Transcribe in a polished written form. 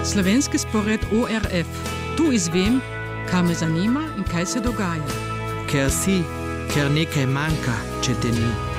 Slovenski spored ORF. Tu izvem, kaj me zanima in kaj se dogaja. Ker nekaj manjka, če te ni.